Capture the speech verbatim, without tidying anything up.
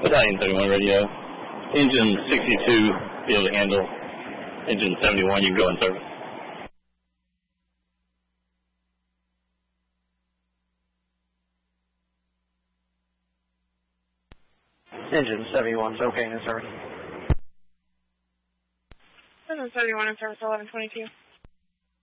Battalion seventy-one radio. Engine sixty-two, be able to handle. Engine seventy-one, you can go in service. Engine seventy-one is okay in service. Engine seventy-one in service, eleven twenty-two.